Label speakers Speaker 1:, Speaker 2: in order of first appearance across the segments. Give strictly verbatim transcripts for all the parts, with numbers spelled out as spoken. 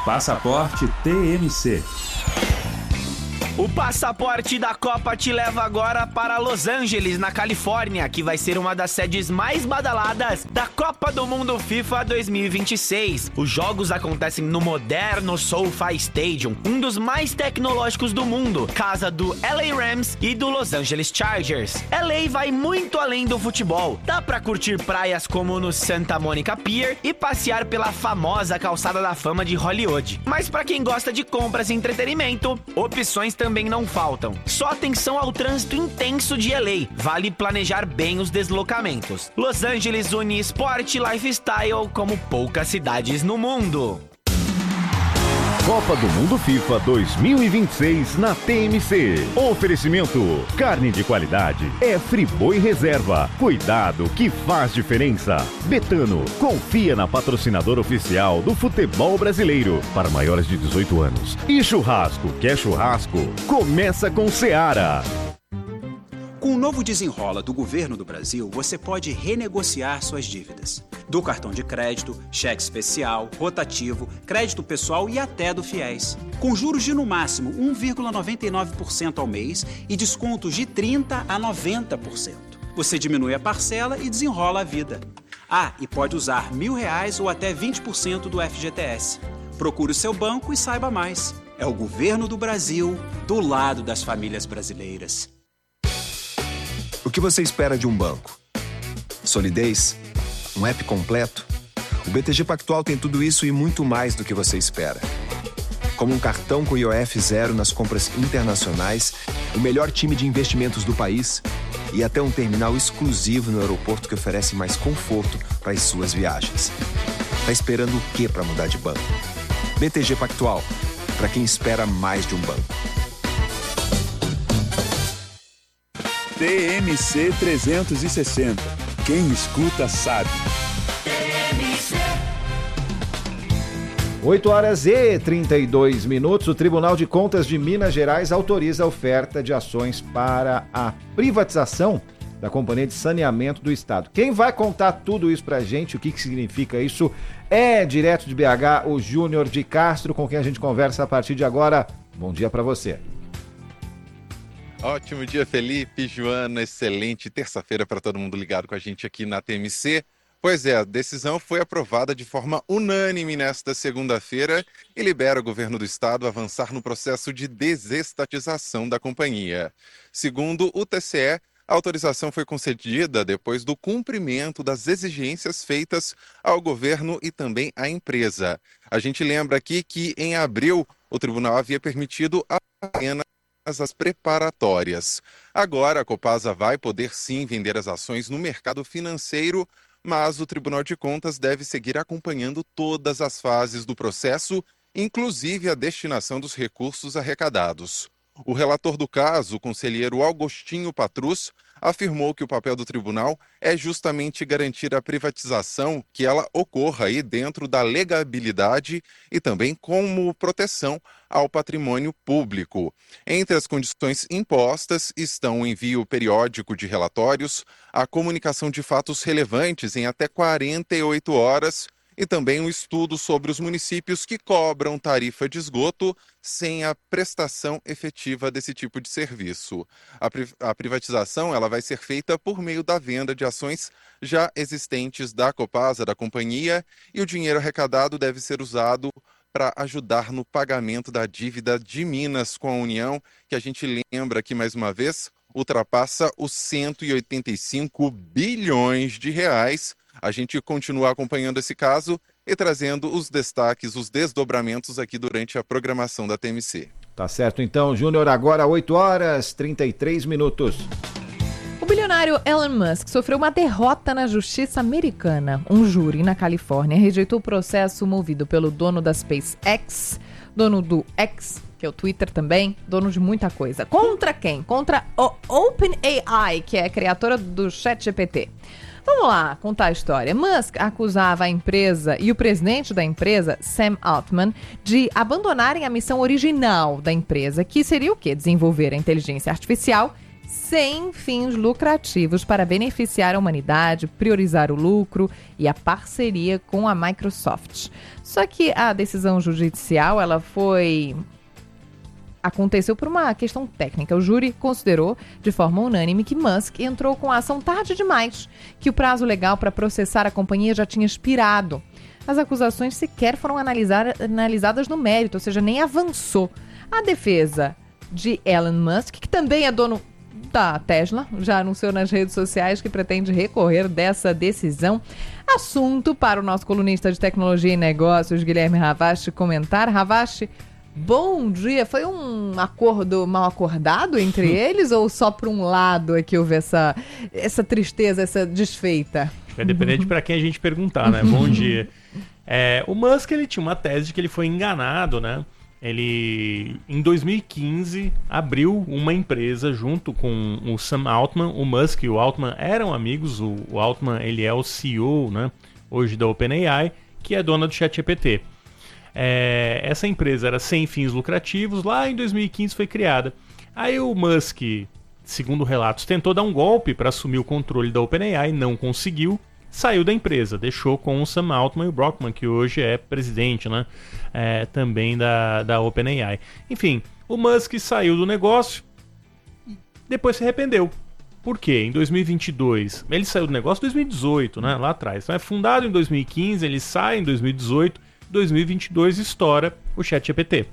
Speaker 1: Passaporte T M C.
Speaker 2: O passaporte da Copa te leva agora para Los Angeles, na Califórnia, que vai ser uma das sedes mais badaladas da Copa do Mundo FIFA dois mil e vinte e seis. Os jogos acontecem no moderno SoFi Stadium, um dos mais tecnológicos do mundo, casa do L A Rams e do Los Angeles Chargers. L A vai muito além do futebol. Dá pra curtir praias como no Santa Monica Pier e passear pela famosa calçada da fama de Hollywood. Mas pra quem gosta de compras e entretenimento, opções também também não faltam. Só atenção ao trânsito intenso de L A. Vale planejar bem os deslocamentos. Los Angeles une esporte e lifestyle como poucas cidades no mundo.
Speaker 3: Copa do Mundo FIFA dois mil e vinte e seis na T M C. Oferecimento: carne de qualidade é Friboi Reserva. Cuidado que faz diferença. Betano, confia na patrocinadora oficial do futebol brasileiro para maiores de dezoito anos. E churrasco, quer churrasco? Começa com Seara.
Speaker 4: Com o novo Desenrola do Governo do Brasil, você pode renegociar suas dívidas. Do cartão de crédito, cheque especial, rotativo, crédito pessoal e até do FIES. Com juros de no máximo um vírgula noventa e nove por cento ao mês e descontos de trinta por cento a noventa por cento. Você diminui a parcela e desenrola a vida. Ah, e pode usar mil reais ou até vinte por cento do F G T S. Procure o seu banco e saiba mais. É o Governo do Brasil, do lado das famílias brasileiras.
Speaker 5: O que você espera de um banco? Solidez? Um app completo? O B T G Pactual tem tudo isso e muito mais do que você espera. Como um cartão com I O F zero nas compras internacionais, o melhor time de investimentos do país e até um terminal exclusivo no aeroporto que oferece mais conforto para as suas viagens. Tá esperando o quê para mudar de banco? B T G Pactual, para quem espera mais de um banco.
Speaker 1: T M C trezentos e sessenta. Quem escuta sabe.
Speaker 6: oito horas e trinta e dois minutos. O Tribunal de Contas de Minas Gerais autoriza a oferta de ações para a privatização da Companhia de Saneamento do Estado. Quem vai contar tudo isso pra gente, o que, que significa isso, é direto de B H, o Júnior de Castro, com quem a gente conversa a partir de agora. Bom dia para você.
Speaker 7: Ótimo dia, Felipe, Joana, excelente terça-feira para todo mundo ligado com a gente aqui na T M C. Pois é, a decisão foi aprovada de forma unânime nesta segunda-feira e libera o governo do estado a avançar no processo de desestatização da companhia. Segundo o T C E, a autorização foi concedida depois do cumprimento das exigências feitas ao governo e também à empresa. A gente lembra aqui que em abril o tribunal havia permitido apenas as preparatórias. Agora a Copasa vai poder sim vender as ações no mercado financeiro, mas o Tribunal de Contas deve seguir acompanhando todas as fases do processo, inclusive a destinação dos recursos arrecadados. O relator do caso, o conselheiro Augustinho Patrus, afirmou que o papel do tribunal é justamente garantir a privatização, que ela ocorra aí dentro da legabilidade e também como proteção ao patrimônio público. Entre as condições impostas estão o envio periódico de relatórios, a comunicação de fatos relevantes em até quarenta e oito horas e também um estudo sobre os municípios que cobram tarifa de esgoto sem a prestação efetiva desse tipo de serviço. A, pri- a privatização ela vai ser feita por meio da venda de ações já existentes da Copasa, da companhia, e o dinheiro arrecadado deve ser usado para ajudar no pagamento da dívida de Minas com a União, que a gente lembra aqui mais uma vez, ultrapassa os cento e oitenta e cinco bilhões de reais. A gente continua acompanhando esse caso e trazendo os destaques, os desdobramentos aqui durante a programação da T M C.
Speaker 6: Tá certo então, Júnior, agora oito horas e trinta e três minutos.
Speaker 8: O bilionário Elon Musk sofreu uma derrota na justiça americana. Um júri na Califórnia rejeitou o processo movido pelo dono da SpaceX, dono do X, que é o Twitter também, dono de muita coisa. Contra quem? Contra o OpenAI, que é a criadora do ChatGPT. Vamos lá contar a história. Musk acusava a empresa e o presidente da empresa, Sam Altman, de abandonarem a missão original da empresa, que seria o quê? Desenvolver a inteligência artificial sem fins lucrativos para beneficiar a humanidade, priorizar o lucro e a parceria com a Microsoft. Só que a decisão judicial, ela foi... aconteceu por uma questão técnica. O júri considerou de forma unânime que Musk entrou com a ação tarde demais, que o prazo legal para processar a companhia já tinha expirado. As acusações sequer foram analisar, analisadas no mérito, ou seja, nem avançou. A defesa de Elon Musk, que também é dono da Tesla, já anunciou nas redes sociais que pretende recorrer dessa decisão. Assunto para o nosso colunista de tecnologia e negócios, Guilherme Ravache, comentar. Ravache, bom dia. Foi um acordo mal acordado entre eles ou só por um lado é que houve essa, essa tristeza, essa desfeita?
Speaker 9: Vai depender de para quem a gente perguntar, né? Bom dia. É, o Musk, ele tinha uma tese de que ele foi enganado, né? Ele, em dois mil e quinze, abriu uma empresa junto com o Sam Altman. O Musk e o Altman eram amigos. O, o Altman, ele é o C E O, né? Hoje da OpenAI, que é dona do ChatGPT. É, essa empresa era sem fins lucrativos, lá em dois mil e quinze foi criada. Aí o Musk, segundo relatos, tentou dar um golpe para assumir o controle da OpenAI, não conseguiu, saiu da empresa, deixou com o Sam Altman e o Brockman, que hoje é presidente, né, é, também da, da OpenAI. Enfim, o Musk saiu do negócio, depois se arrependeu. Por quê? Em dois mil e vinte e dois, ele saiu do negócio em dois mil e dezoito, né, lá atrás. Então, é fundado em dois mil e quinze, ele sai em dois mil e dezoito, dois mil e vinte e dois estoura o ChatGPT.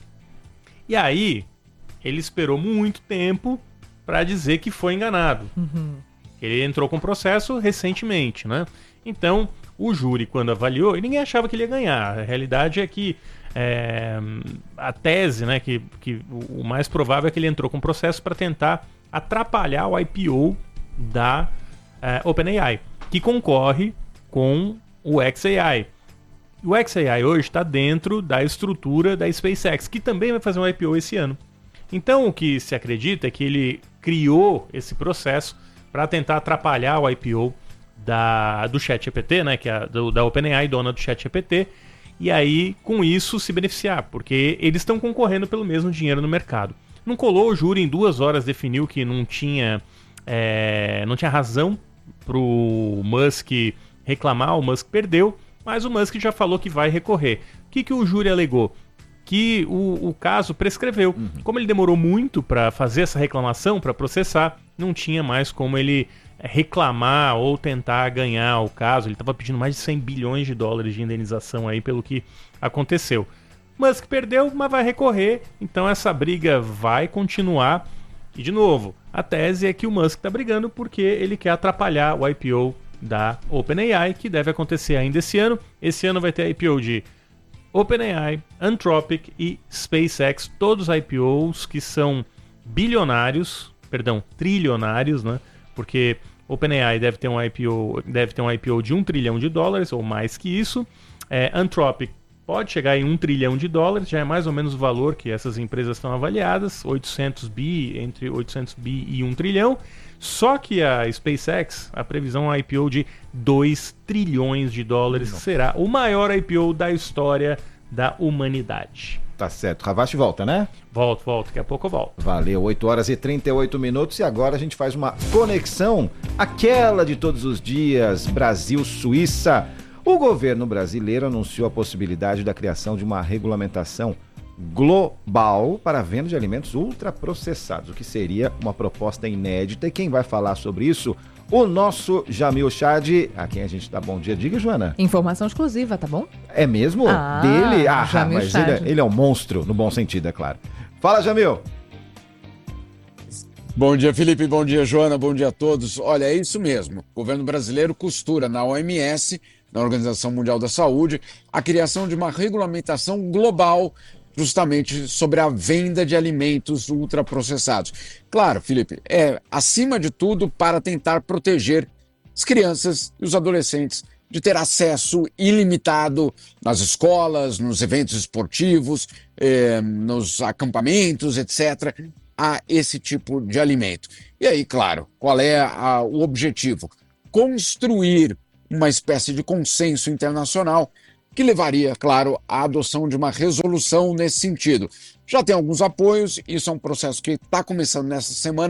Speaker 9: E aí, ele esperou muito tempo para dizer que foi enganado. Uhum. Ele entrou com processo recentemente, né? Então, o júri, quando avaliou, e ninguém achava que ele ia ganhar. A realidade é que é, a tese, né, que, que o mais provável é que ele entrou com processo para tentar atrapalhar o I P O da é, OpenAI, que concorre com o xAI. O xAI hoje está dentro da estrutura da SpaceX, que também vai fazer um I P O esse ano. Então, o que se acredita é que ele criou esse processo para tentar atrapalhar o I P O da, do ChatGPT, né, que é do, da OpenAI, dona do ChatGPT, e aí, com isso, se beneficiar, porque eles estão concorrendo pelo mesmo dinheiro no mercado. Não colou, o júri em duas horas definiu que não tinha, é, não tinha razão para o Musk reclamar, o Musk perdeu, mas o Musk já falou que vai recorrer. O que, que o júri alegou? Que o, o caso prescreveu. Uhum. Como ele demorou muito para fazer essa reclamação, para processar, não tinha mais como ele reclamar ou tentar ganhar o caso. Ele estava pedindo mais de cem bilhões de dólares de indenização aí pelo que aconteceu. Musk perdeu, mas vai recorrer, então essa briga vai continuar. E, de novo, a tese é que o Musk está brigando porque ele quer atrapalhar o I P O da OpenAI, que deve acontecer ainda esse ano. Esse ano vai ter I P O de OpenAI, Anthropic e SpaceX, todos I P Os que são bilionários, perdão, trilionários, né? Porque OpenAI deve ter um I P O, deve ter um I P O de um trilhão de dólares ou mais que isso. É, Anthropic pode chegar em um trilhão de dólares, já é mais ou menos o valor que essas empresas estão avaliadas, oitocentos bi, entre oitocentos bi e um trilhão. Só que a SpaceX, a previsão é um I P O de dois trilhões de dólares, que será o maior I P O da história da humanidade.
Speaker 6: Tá certo. Ravache volta, né?
Speaker 9: Volto, volto. Daqui a pouco eu volto.
Speaker 6: Valeu. oito horas e trinta e oito minutos e agora a gente faz uma conexão, aquela de todos os dias, Brasil-Suíça. O governo brasileiro anunciou a possibilidade da criação de uma regulamentação global para a venda de alimentos ultraprocessados, o que seria uma proposta inédita. E quem vai falar sobre isso? O nosso Jamil Chad, a quem a gente dá bom dia. Diga, Joana.
Speaker 8: Informação exclusiva, tá bom?
Speaker 6: É mesmo?
Speaker 8: Ah,
Speaker 6: Dele? Ah,
Speaker 8: Jamil
Speaker 6: mas
Speaker 8: Chad.
Speaker 6: ele, ele é um monstro, no bom sentido, é claro. Fala, Jamil.
Speaker 10: Bom dia, Felipe. Bom dia, Joana. Bom dia a todos. Olha, é isso mesmo. O governo brasileiro costura na O M S, na Organização Mundial da Saúde, a criação de uma regulamentação global justamente sobre a venda de alimentos ultraprocessados. Claro, Felipe, é acima de tudo para tentar proteger as crianças e os adolescentes de ter acesso ilimitado nas escolas, nos eventos esportivos, eh, nos acampamentos, etcétera, a esse tipo de alimento. E aí, claro, qual é a, o objetivo? Construir uma espécie de consenso internacional que levaria, claro, à adoção de uma resolução nesse sentido. Já tem alguns apoios, isso é um processo que está começando nessa semana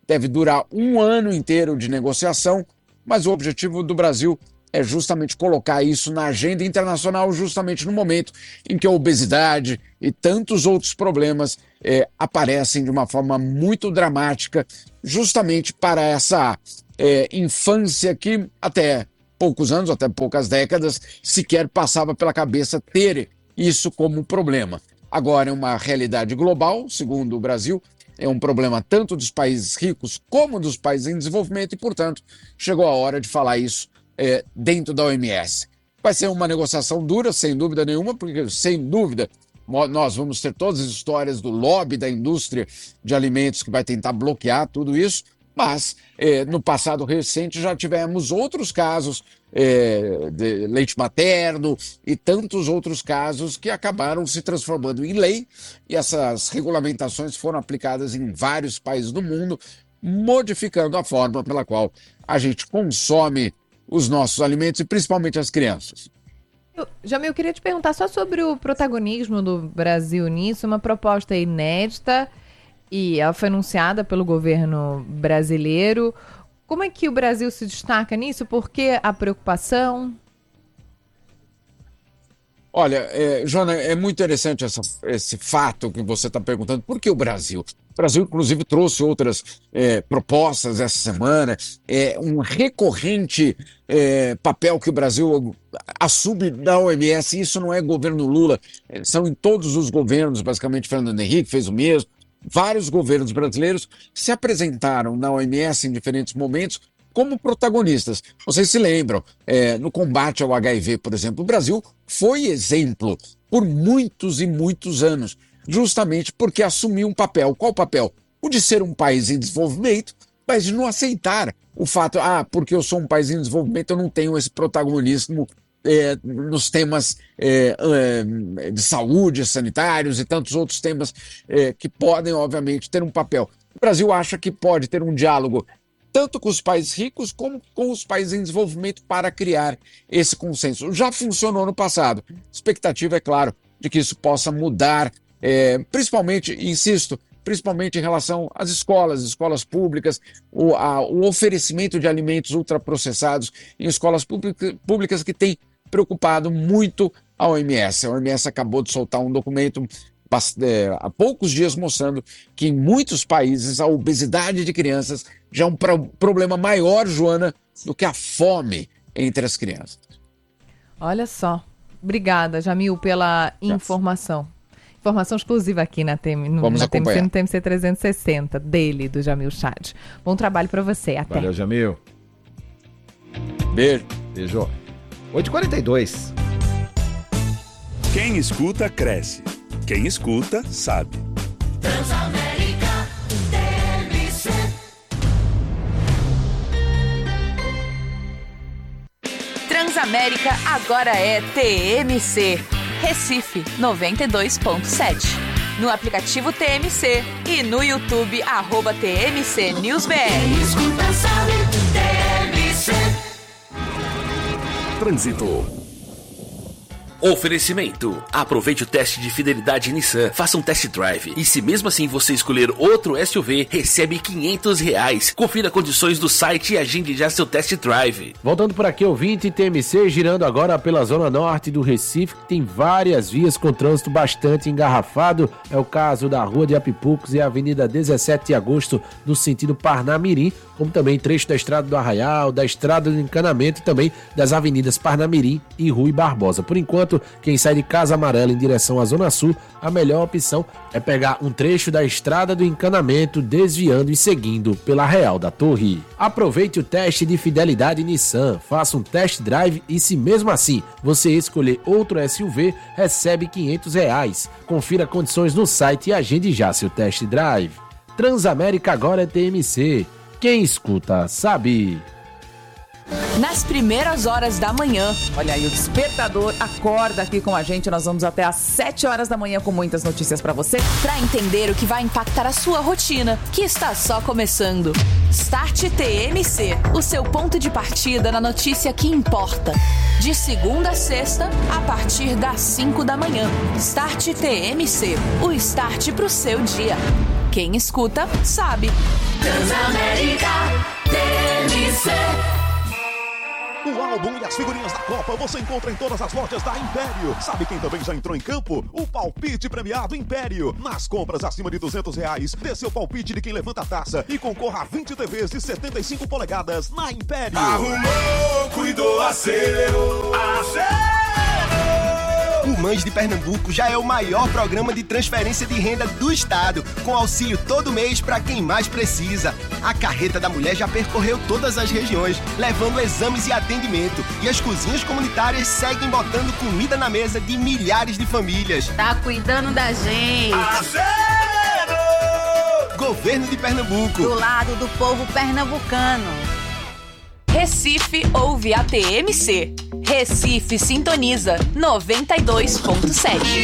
Speaker 10: deve durar um ano inteiro de negociação, mas o objetivo do Brasil é justamente colocar isso na agenda internacional, justamente no momento em que a obesidade e tantos outros problemas é, aparecem de uma forma muito dramática, justamente para essa é, infância que até poucos anos, até poucas décadas, sequer passava pela cabeça ter isso como um problema. Agora é uma realidade global, segundo o Brasil, é um problema tanto dos países ricos como dos países em desenvolvimento e, portanto, chegou a hora de falar isso É, dentro da O M S. Vai ser uma negociação dura, sem dúvida nenhuma, porque, sem dúvida, nós vamos ter todas as histórias do lobby da indústria de alimentos que vai tentar bloquear tudo isso, mas é, no passado recente já tivemos outros casos é, de leite materno e tantos outros casos que acabaram se transformando em lei, e essas regulamentações foram aplicadas em vários países do mundo, modificando a forma pela qual a gente consome os nossos alimentos e principalmente as crianças.
Speaker 8: Eu, Jamil, eu queria te perguntar só sobre o protagonismo do Brasil nisso, uma proposta inédita e ela foi anunciada pelo governo brasileiro. Como é que o Brasil se destaca nisso? Por que a preocupação?
Speaker 10: Olha, é, Joana, é muito interessante essa, esse fato que você está perguntando. Por que o Brasil? O Brasil, inclusive, trouxe outras é, propostas essa semana. É um recorrente é, papel que o Brasil assume da O M S. Isso não é governo Lula, é, são em todos os governos, basicamente. Fernando Henrique fez o mesmo. Vários governos brasileiros se apresentaram na O M S em diferentes momentos como protagonistas. Vocês se lembram, é, no combate ao H I V, por exemplo, o Brasil foi exemplo por muitos e muitos anos, justamente porque assumiu um papel. Qual papel? O de ser um país em desenvolvimento, mas de não aceitar o fato, ah, porque eu sou um país em desenvolvimento, eu não tenho esse protagonismo é, nos temas é, é, de saúde, sanitários e tantos outros temas é, que podem, obviamente, ter um papel. O Brasil acha que pode ter um diálogo tanto com os países ricos como com os países em desenvolvimento para criar esse consenso. Já funcionou no passado. A expectativa, é claro, de que isso possa mudar, é, principalmente, insisto, principalmente em relação às escolas, escolas públicas, o, a, o oferecimento de alimentos ultraprocessados em escolas pública, públicas que tem preocupado muito a O M S. A O M S acabou de soltar um documento há poucos dias mostrando que em muitos países a obesidade de crianças já é um pro- problema maior, Joana, do que a fome entre as crianças.
Speaker 8: Olha só. Obrigada, Jamil, pela informação. Informação exclusiva aqui na T M, no,
Speaker 10: Vamos
Speaker 8: na T M C,
Speaker 10: acompanhar.
Speaker 8: no T M C trezentos e sessenta, dele, do Jamil Chad. Bom trabalho para você. Até.
Speaker 6: Valeu, Jamil.
Speaker 10: Beijo.
Speaker 6: Beijo. oito e quarenta e dois.
Speaker 1: Quem escuta, cresce. Quem escuta, sabe.
Speaker 11: Transamérica T M C.
Speaker 12: Transamérica agora é T M C. Recife noventa e dois ponto sete. No aplicativo T M C e no YouTube, arroba T M C News B R.
Speaker 11: Quem escuta sabe, T M C.
Speaker 13: Trânsito. Oferecimento. Aproveite o teste de fidelidade Nissan, faça um test drive e se mesmo assim você escolher outro S U V, recebe quinhentos reais. Confira condições do site e agende já seu test drive.
Speaker 14: Voltando por aqui, ouvinte, T M C girando agora pela zona norte do Recife, que tem várias vias com trânsito bastante engarrafado. É o caso da Rua de Apipucos e a Avenida dezessete de agosto no sentido Parnamirim, como também trecho da Estrada do Arraial, da Estrada do Encanamento e também das avenidas Parnamirim e Rui Barbosa. Por enquanto, quem sai de Casa Amarela em direção à Zona Sul, a melhor opção é pegar um trecho da Estrada do Encanamento, desviando e seguindo pela Real da Torre. Aproveite o teste de fidelidade Nissan, faça um test drive e se mesmo assim você escolher outro S U V, recebe quinhentos reais. Confira condições no site e agende já seu test drive. Transamérica agora é T M C. Quem escuta, sabe.
Speaker 12: Nas primeiras horas da manhã.
Speaker 15: Olha aí, o despertador acorda aqui com a gente. Nós vamos até às sete horas da manhã com muitas notícias pra você.
Speaker 12: Para entender o que vai impactar a sua rotina, que está só começando. Start T M C, o seu ponto de partida na notícia que importa. De segunda a sexta, a partir das cinco da manhã. Start T M C, o start pro seu dia. Quem escuta, sabe.
Speaker 11: Transamérica T M C.
Speaker 16: O álbum e as figurinhas da Copa você encontra em todas as lojas da Império. Sabe quem também já entrou em campo? O palpite premiado Império. Nas compras acima de duzentos reais, dê seu palpite de quem levanta a taça e concorra a vinte T Vs de setenta e cinco polegadas na Império.
Speaker 11: Arrumou, cuidou, acelerou, acelerou.
Speaker 17: O Mães de Pernambuco já é o maior programa de transferência de renda do estado, com auxílio todo mês para quem mais precisa. A Carreta da Mulher já percorreu todas as regiões, levando exames e atendimento. E as cozinhas comunitárias seguem botando comida na mesa de milhares de famílias.
Speaker 18: Tá cuidando da gente.
Speaker 17: Acelerou! Governo de Pernambuco.
Speaker 18: Do lado do povo pernambucano.
Speaker 12: Recife ouve a T M C. Recife sintoniza noventa e dois ponto sete.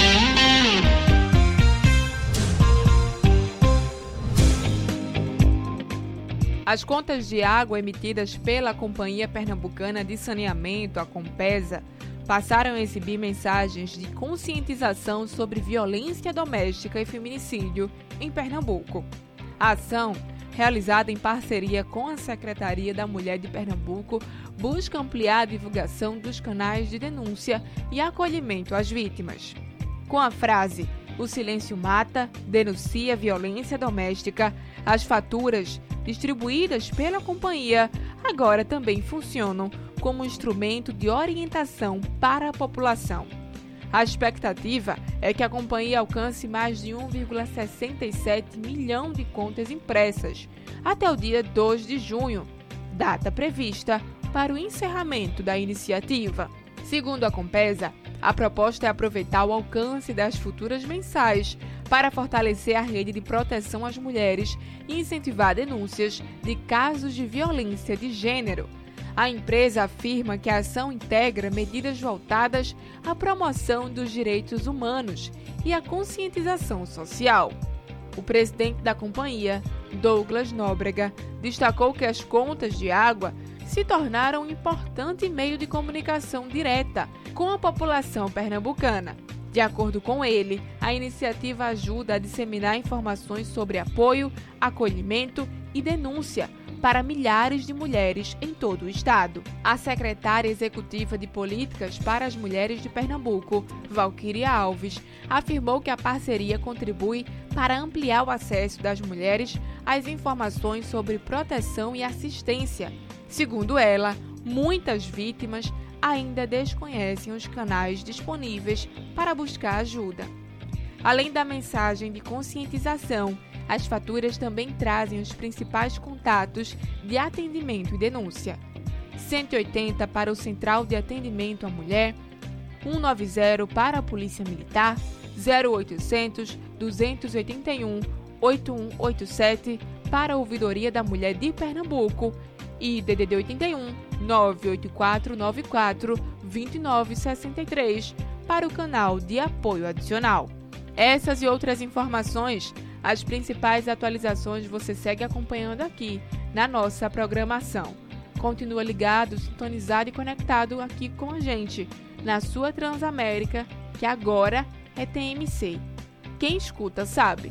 Speaker 19: As contas de água emitidas pela Companhia Pernambucana de Saneamento, a Compesa, passaram a exibir mensagens de conscientização sobre violência doméstica e feminicídio em Pernambuco. A ação, realizada em parceria com a Secretaria da Mulher de Pernambuco, busca ampliar a divulgação dos canais de denúncia e acolhimento às vítimas. Com a frase "O silêncio mata, denuncia violência doméstica", as faturas, distribuídas pela companhia, agora também funcionam como instrumento de orientação para a população. A expectativa é que a companhia alcance mais de um vírgula sessenta e sete milhão de contas impressas até o dia dois de junho, data prevista para o encerramento da iniciativa. Segundo a Compesa, a proposta é aproveitar o alcance das futuras mensais para fortalecer a rede de proteção às mulheres e incentivar denúncias de casos de violência de gênero. A empresa afirma que a ação integra medidas voltadas à promoção dos direitos humanos e à conscientização social. O presidente da companhia, Douglas Nóbrega, destacou que as contas de água se tornaram um importante meio de comunicação direta com a população pernambucana. De acordo com ele, a iniciativa ajuda a disseminar informações sobre apoio, acolhimento e denúncia para milhares de mulheres em todo o estado. A secretária executiva de Políticas para as Mulheres de Pernambuco, Valquíria Alves, afirmou que a parceria contribui para ampliar o acesso das mulheres às informações sobre proteção e assistência. Segundo ela, muitas vítimas ainda desconhecem os canais disponíveis para buscar ajuda. Além da mensagem de conscientização, as faturas também trazem os principais contatos de atendimento e denúncia. cento e oitenta para o Central de Atendimento à Mulher, cento e noventa para a Polícia Militar, zero oitocentos, duzentos e oitenta e um, oito um oito sete para a Ouvidoria da Mulher de Pernambuco e D D D oitenta e um, nove oito quatro nove quatro, dois nove seis três para o canal de apoio adicional. Essas e outras informações, as principais atualizações você segue acompanhando aqui na nossa programação. Continua ligado, sintonizado e conectado aqui com a gente, na sua Transamérica, que agora é T M C. Quem escuta sabe.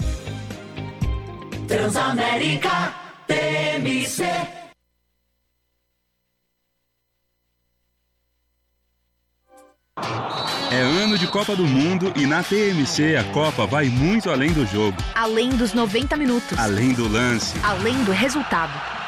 Speaker 11: Transamérica T M C.
Speaker 1: É ano de Copa do Mundo e na T M C a Copa vai muito além do jogo.
Speaker 20: Além dos noventa minutos.
Speaker 1: Além do lance.
Speaker 20: Além do resultado.